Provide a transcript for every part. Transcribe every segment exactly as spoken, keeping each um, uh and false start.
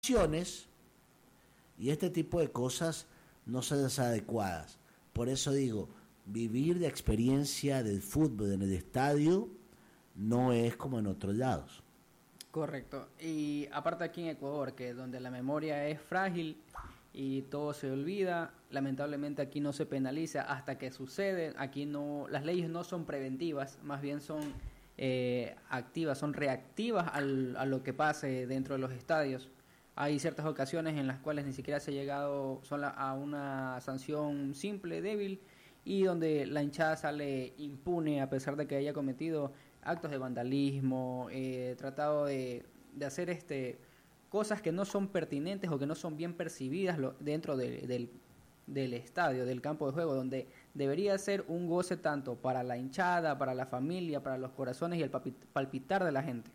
y este tipo de cosas no son las adecuadas. Por eso digo, vivir de experiencia del fútbol en el estadio no es como en otros lados. Correcto. Y aparte aquí en Ecuador, que donde la memoria es frágil y todo se olvida, lamentablemente aquí no se penaliza hasta que sucede. Aquí no, las leyes no son preventivas, más bien son eh, activas, son reactivas al, a lo que pase dentro de los estadios. Hay ciertas ocasiones en las cuales ni siquiera se ha llegado son la, a una sanción simple, débil, y donde la hinchada sale impune a pesar de que haya cometido actos de vandalismo, eh, tratado de, de hacer este cosas que no son pertinentes o que no son bien percibidas lo, dentro de, del, del estadio, del campo de juego, donde debería ser un goce tanto para la hinchada, para la familia, para los corazones y el palpitar de la gente.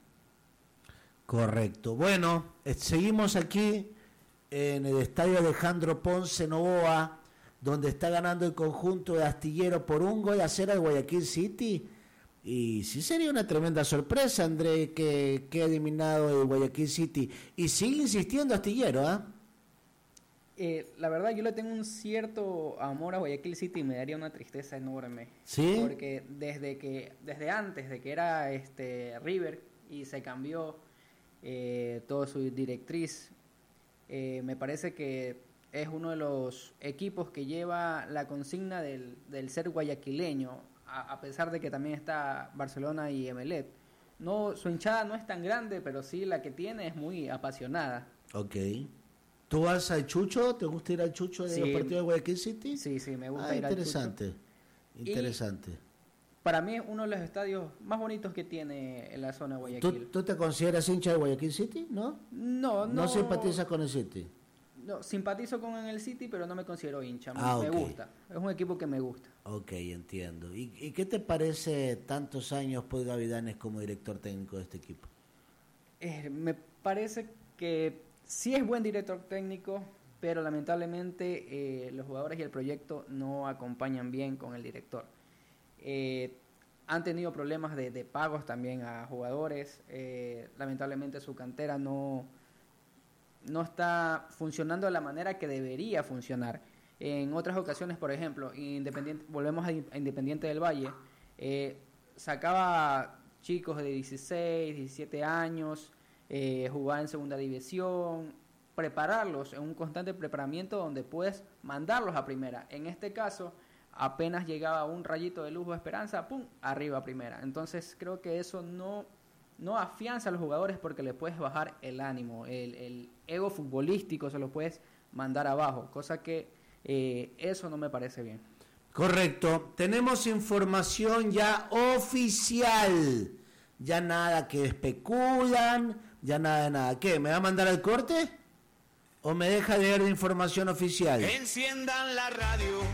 Correcto. Bueno, eh, seguimos aquí en el estadio Alejandro Ponce Novoa, donde está ganando el conjunto de Astillero por un gol a cero al Guayaquil City. Y sí sería una tremenda sorpresa, André, que quede eliminado el Guayaquil City. Y sigue insistiendo Astillero, ¿ah? ¿eh? Eh, la verdad, yo le tengo un cierto amor a Guayaquil City y me daría una tristeza enorme. ¿Sí? Porque desde que desde antes de que era este River y se cambió eh, toda su directriz, eh, me parece que es uno de los equipos que lleva la consigna del, del ser guayaquileño, a, a pesar de que también está Barcelona y Emelec. No, su hinchada no es tan grande, pero sí la que tiene es muy apasionada. Ok. ¿Tú vas al Chucho? ¿Te gusta ir al Chucho de sí, los partidos de Guayaquil City? Sí, sí, me gusta ah, ir interesante, al Chucho. Interesante. Y para mí es uno de los estadios más bonitos que tiene en la zona de Guayaquil. ¿Tú, ¿Tú te consideras hincha de Guayaquil City? ¿No? No, no. ¿No simpatizas con el City? No, simpatizo con el City, pero no me considero hincha. Ah, me okay. gusta. Es un equipo que me gusta. Ok, entiendo. ¿Y, ¿Y qué te parece tantos años Paul Gavilanes como director técnico de este equipo? Eh, me parece que sí es buen director técnico, pero lamentablemente eh, los jugadores y el proyecto no acompañan bien con el director. Eh, han tenido problemas de, de pagos también a jugadores. Eh, lamentablemente su cantera no... no está funcionando de la manera que debería funcionar. En otras ocasiones, por ejemplo, Independiente, volvemos a Independiente del Valle, eh, sacaba chicos de dieciséis, diecisiete años, eh, jugaba en segunda división, prepararlos en un constante preparamiento donde puedes mandarlos a primera. En este caso, apenas llegaba un rayito de luz o esperanza, ¡pum!, arriba a primera. Entonces creo que eso no... no afianza a los jugadores porque le puedes bajar el ánimo, el, el ego futbolístico se lo puedes mandar abajo, cosa que eh, eso no me parece bien. Correcto, tenemos información ya oficial, ya nada que especulan, ya nada de nada. ¿Qué? ¿Me va a mandar al corte? ¿O me deja leer la información oficial? Enciendan la radio.